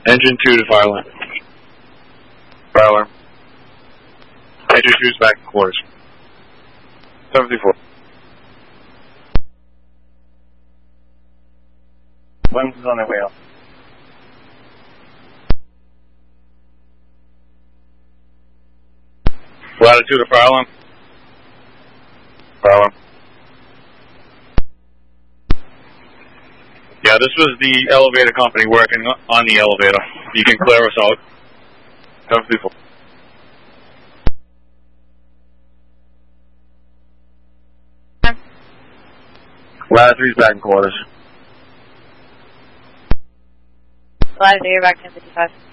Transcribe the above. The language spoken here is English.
Engine 2 to fire alarm. Fire alarm. Engine 2 is back in quarters. 74. Wings is on their way up. Latitude of fire alarm. Fire alarm. Yeah, this was the elevator company working on the elevator. You can clear us out. 74. Latitude is back in quarters. Latitude, you're back 1055.